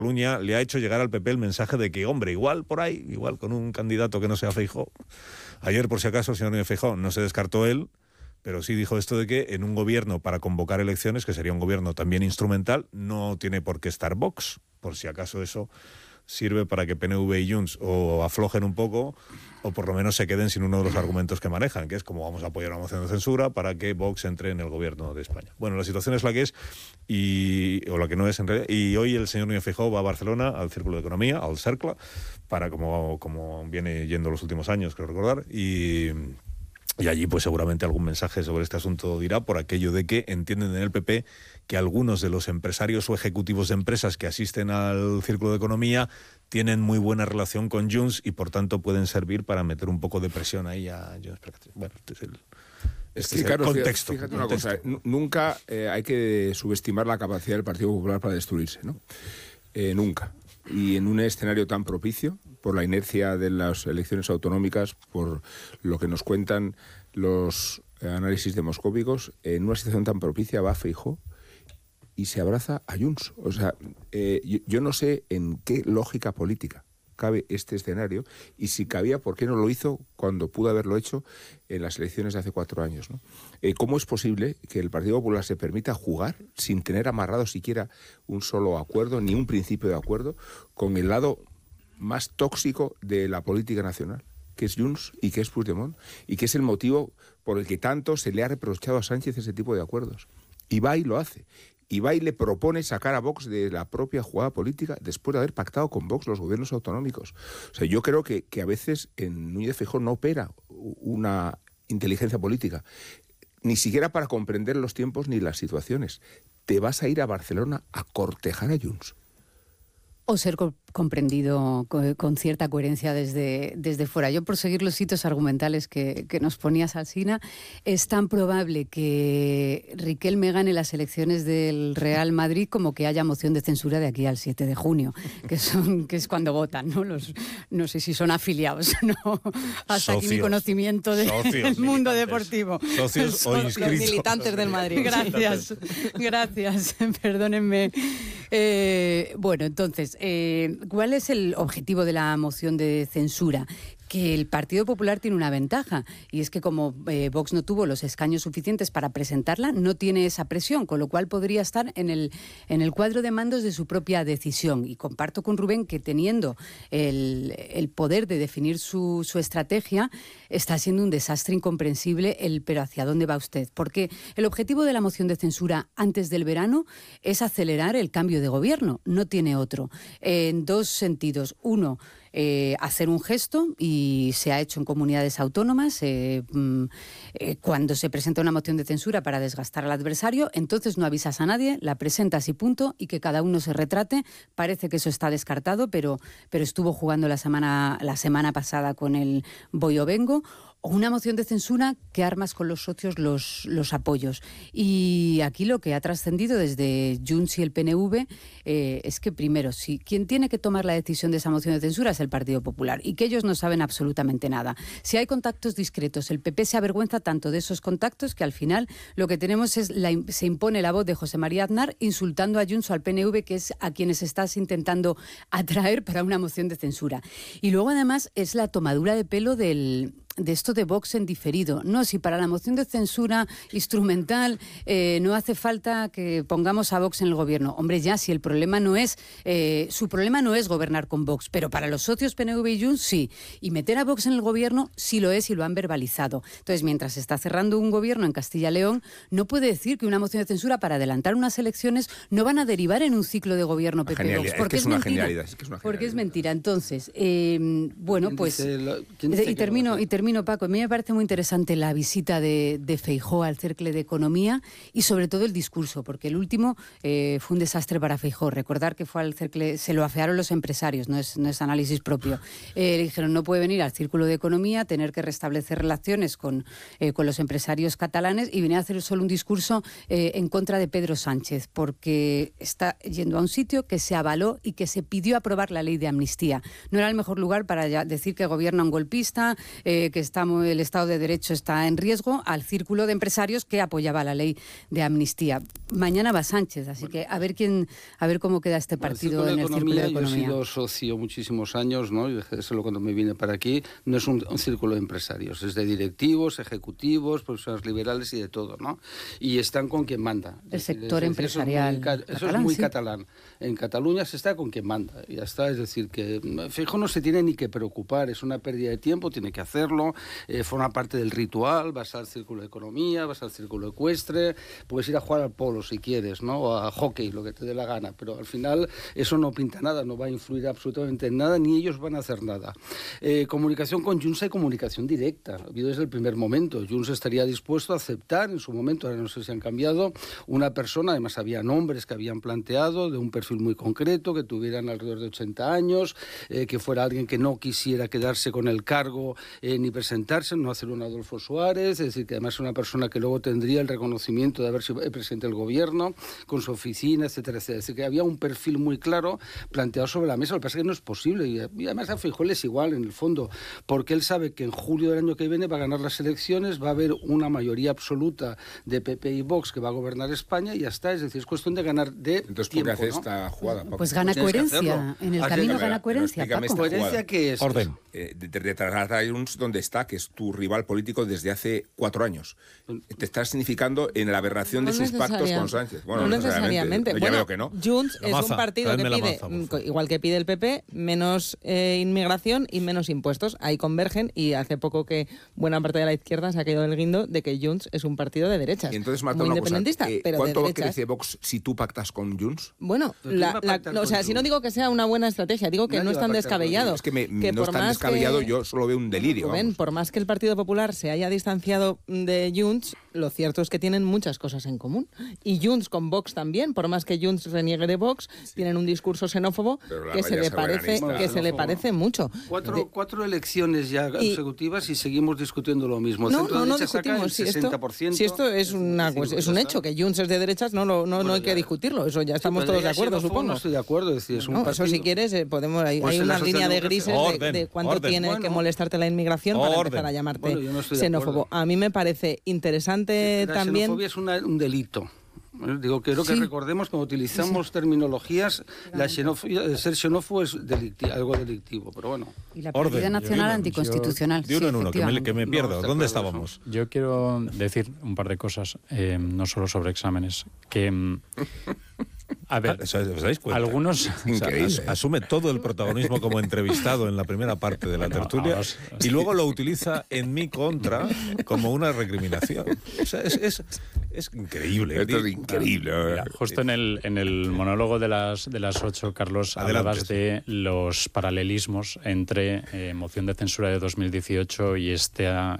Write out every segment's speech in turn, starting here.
Cataluña le ha hecho llegar al PP el mensaje de que, hombre, igual por ahí, igual con un candidato que no sea Feijóo. Ayer, por si acaso, el señor Núñez Feijóo no se descartó él, pero sí dijo esto de que en un gobierno para convocar elecciones, que sería un gobierno también instrumental, no tiene por qué estar Vox, por si acaso eso sirve para que PNV y Junts o aflojen un poco o por lo menos se queden sin uno de los argumentos que manejan, que es como vamos a apoyar una moción de censura para que Vox entre en el gobierno de España. Bueno, la situación es la que es, o la que no es en realidad, y hoy el señor Núñez Feijóo va a Barcelona, al Círculo de Economía, al CERCLA, para como viene yendo los últimos años, creo recordar, y allí pues seguramente algún mensaje sobre este asunto dirá, por aquello de que entienden en el PP que algunos de los empresarios o ejecutivos de empresas que asisten al Círculo de Economía tienen muy buena relación con Junts y por tanto pueden servir para meter un poco de presión ahí a Junts. Bueno, este es el contexto. Fíjate una cosa, nunca hay que subestimar la capacidad del Partido Popular para destruirse, ¿no? Nunca. Y en un escenario tan propicio, por la inercia de las elecciones autonómicas, por lo que nos cuentan los análisis demoscópicos, en una situación tan propicia va Feijóo y se abraza a Junts. O sea, yo no sé en qué lógica política cabe este escenario y si cabía, ¿por qué no lo hizo cuando pudo haberlo hecho en las elecciones de hace 4 años, ¿no? ¿Cómo es posible que el Partido Popular se permita jugar sin tener amarrado siquiera un solo acuerdo, ni un principio de acuerdo, con el lado más tóxico de la política nacional, que es Junts y que es Puigdemont, y que es el motivo por el que tanto se le ha reprochado a Sánchez ese tipo de acuerdos? Y va y lo hace. Y va y le propone sacar a Vox de la propia jugada política después de haber pactado con Vox los gobiernos autonómicos. O sea, yo creo que a veces en Núñez Feijóo no opera una inteligencia política, ni siquiera para comprender los tiempos ni las situaciones. Te vas a ir a Barcelona a cortejar a Junts. O ser comprendido con cierta coherencia desde fuera. Yo, por seguir los hitos argumentales que nos ponías, Alsina, es tan probable que Riquelme gane las elecciones del Real Madrid como que haya moción de censura de aquí al 7 de junio, que es cuando votan, ¿no? No sé si son afiliados, ¿no? Hasta socios, aquí mi conocimiento del mundo deportivo. Socios o inscritos. Los militantes del Madrid. Gracias. Perdónenme. Bueno, entonces, ¿cuál es el objetivo de la moción de censura? Que el Partido Popular tiene una ventaja, y es que como Vox no tuvo los escaños suficientes para presentarla, no tiene esa presión, con lo cual podría estar en el cuadro de mandos de su propia decisión. Y comparto con Rubén que teniendo el poder de definir su estrategia, está siendo un desastre incomprensible pero ¿hacia dónde va usted? Porque el objetivo de la moción de censura antes del verano es acelerar el cambio de gobierno, no tiene otro. En dos sentidos. Uno, hacer un gesto, y se ha hecho en comunidades autónomas. Cuando se presenta una moción de censura para desgastar al adversario, entonces no avisas a nadie, la presentas y punto, y que cada uno se retrate. Parece que eso está descartado, pero estuvo jugando la semana pasada con el voy o vengo. O una moción de censura que armas con los socios los apoyos. Y aquí lo que ha trascendido desde Junts y el PNV es que, primero, quien tiene que tomar la decisión de esa moción de censura es el Partido Popular, y que ellos no saben absolutamente nada. Si hay contactos discretos, el PP se avergüenza tanto de esos contactos que al final lo que tenemos es se impone la voz de José María Aznar insultando a Junts o al PNV, que es a quienes estás intentando atraer para una moción de censura. Y luego, además, es la tomadura de pelo de esto de Vox en diferido. No, si para la moción de censura instrumental no hace falta que pongamos a Vox en el gobierno. Hombre, ya, si el problema no es... su problema no es gobernar con Vox, pero para los socios PNV y Junts sí. Y meter a Vox en el gobierno sí lo es, y lo han verbalizado. Entonces, mientras se está cerrando un gobierno en Castilla y León, no puede decir que una moción de censura para adelantar unas elecciones no van a derivar en un ciclo de gobierno PP-Vox. Porque es una genialidad. Porque es mentira. Entonces, bueno, pues... Y termino, Paco. A mí me parece muy interesante la visita de Feijóo al Cercle de Economía, y sobre todo el discurso, porque el último fue un desastre para Feijóo. Recordar que fue al Cercle, se lo afearon los empresarios, no es análisis propio. Le dijeron, no puede venir al Círculo de Economía, tener que restablecer relaciones con los empresarios catalanes, y venir a hacer solo un discurso en contra de Pedro Sánchez, porque está yendo a un sitio que se avaló y que se pidió aprobar la ley de amnistía. No era el mejor lugar para decir que gobierna un golpista, que el Estado de Derecho está en riesgo, al círculo de empresarios que apoyaba la ley de amnistía. Mañana va Sánchez, así que a ver cómo queda este partido en el círculo de economía. Yo he sido socio muchísimos años, ¿no? Y dejé de serlo cuando me vine para aquí. No es un círculo de empresarios, es de directivos, ejecutivos, profesionales liberales y de todo, ¿no? Y están con quien manda. El sector empresarial. Eso es muy catalán. En Cataluña se está con quien manda, y ya está. Es decir, que Feijóo no se tiene ni que preocupar, es una pérdida de tiempo, tiene que hacerlo, forma parte del ritual, vas al círculo de economía, vas al círculo ecuestre, puedes ir a jugar al polo si quieres, ¿no? O a hockey, lo que te dé la gana, pero al final eso no pinta nada, no va a influir absolutamente en nada, ni ellos van a hacer nada. Comunicación con Junts hay comunicación directa, ha habido desde el primer momento. Junts estaría dispuesto a aceptar en su momento, ahora no sé si han cambiado, una persona, además había nombres que habían planteado, de un perfil muy concreto, que tuvieran alrededor de 80 años, que fuera alguien que no quisiera quedarse con el cargo ni presentarse, no hacer un Adolfo Suárez, es decir, que además es una persona que luego tendría el reconocimiento de haber sido presidente del gobierno, con su oficina, etcétera, etcétera. Es decir, que había un perfil muy claro planteado sobre la mesa. Lo que pasa es que no es posible, y además a Feijóo es igual en el fondo, porque él sabe que en julio del año que viene va a ganar las elecciones, va a haber una mayoría absoluta de PP y Vox que va a gobernar España y ya está. Es decir, es cuestión de ganar de Entonces, tiempo, ¿por qué hace ¿no? esta jugada, Paco? Pues gana coherencia. En el camino gana coherencia, Paco. ¿Coherencia qué es? Orden. De trasladar a Junts donde está, que es tu rival político desde hace 4 años. Te estás significando en la aberración de sus pactos con Sánchez. Bueno, no necesariamente. Ya veo que no. Junts es un partido que pide, igual que pide el PP, menos inmigración y menos impuestos. Ahí convergen, y hace poco que buena parte de la izquierda se ha caído del guindo de que Junts es un partido de derechas. Y entonces, Marta, muy una independentista, cosa, pero ¿cuánto de derechas. crece Vox si tú pactas con Junts? Bueno, o sea, si no digo que sea una buena estrategia, digo que no es tan descabellado. Es que no es tan descabellado, yo solo veo un delirio. Rubén, por más que el Partido Popular se haya distanciado de Junts, lo cierto es que tienen muchas cosas en común. Y Junts con Vox también, por más que Junts reniegue de Vox, tienen un discurso xenófobo que se le parece mucho. Cuatro elecciones ya consecutivas y seguimos discutiendo lo mismo. No discutimos. Si esto es un hecho, que Junts es de derechas, no hay que discutirlo. Eso ya estamos todos de acuerdo, supongo. No estoy de acuerdo. Es decir, eso si quieres, hay una línea de grises de cuánto tiene que molestarte la inmigración para empezar a llamarte xenófobo. A mí me parece interesante también. La xenofobia es un delito. Digo, quiero que recordemos cuando utilizamos terminologías, la xenofobia, ser xenófobo es algo delictivo, pero bueno. Y la partida nacional anticonstitucional. De uno en uno, que me pierdo. ¿Dónde estábamos? Yo quiero decir un par de cosas, no solo sobre exámenes, que... A ver, ¿os dais cuenta? Algunos... asume todo el protagonismo como entrevistado en la primera parte de la tertulia y luego lo utiliza en mi contra como una recriminación. O sea, es increíble. Esto es increíble. Mira, justo en el monólogo de las 8, Carlos, hablabas de los paralelismos entre moción de censura de 2018 y esta...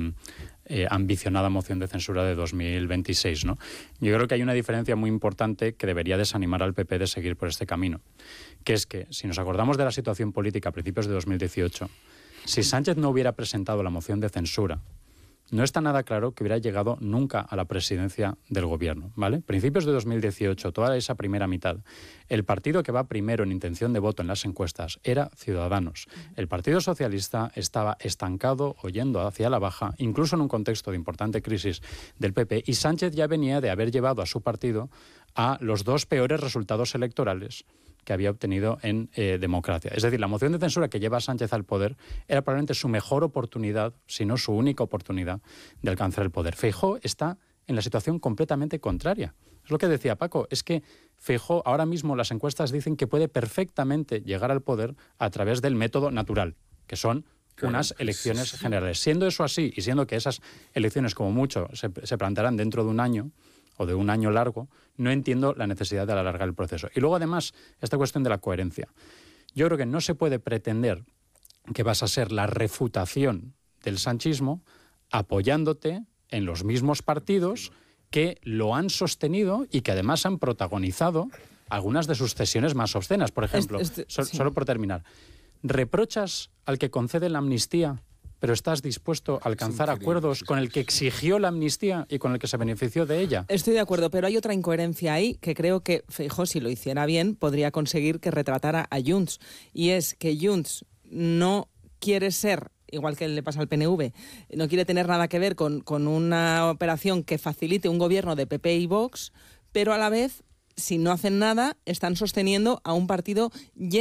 ambicionada moción de censura de 2026, ¿no? Yo creo que hay una diferencia muy importante que debería desanimar al PP de seguir por este camino, que es que, si nos acordamos de la situación política a principios de 2018, si Sánchez no hubiera presentado la moción de censura, no está nada claro que hubiera llegado nunca a la presidencia del gobierno, ¿vale? Principios de 2018, toda esa primera mitad, el partido que va primero en intención de voto en las encuestas era Ciudadanos. El Partido Socialista estaba estancado o yendo hacia la baja, incluso en un contexto de importante crisis del PP, y Sánchez ya venía de haber llevado a su partido a los 2 peores resultados electorales que había obtenido en democracia. Es decir, la moción de censura que lleva a Sánchez al poder era probablemente su mejor oportunidad, si no su única oportunidad, de alcanzar el poder. Feijóo está en la situación completamente contraria. Es lo que decía Paco, es que Feijóo, ahora mismo las encuestas dicen que puede perfectamente llegar al poder a través del método natural, que son unas elecciones generales. Siendo eso así, y siendo que esas elecciones como mucho se plantearán dentro de un año, o de un año largo, no entiendo la necesidad de alargar el proceso. Y luego, además, esta cuestión de la coherencia. Yo creo que no se puede pretender que vas a ser la refutación del sanchismo apoyándote en los mismos partidos que lo han sostenido y que además han protagonizado algunas de sus cesiones más obscenas. Por ejemplo, solo por terminar, ¿reprochas al que concede la amnistía pero estás dispuesto a alcanzar acuerdos con el que exigió la amnistía y con el que se benefició de ella? Estoy de acuerdo, pero hay otra incoherencia ahí que creo que Feijóo, si lo hiciera bien, podría conseguir que retratara a Junts. Y es que Junts no quiere ser igual que le pasa al PNV, no quiere tener nada que ver con una operación que facilite un gobierno de PP y Vox, pero a la vez, si no hacen nada, están sosteniendo a un partido lleno